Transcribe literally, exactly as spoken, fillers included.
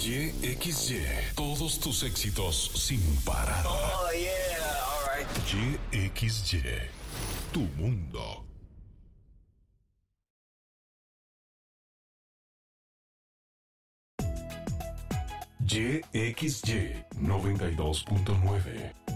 Y X Y, todos tus éxitos sin parar. Oh, yeah, all right. Y X Y, tu mundo. Y X Y noventa y dos punto nueve.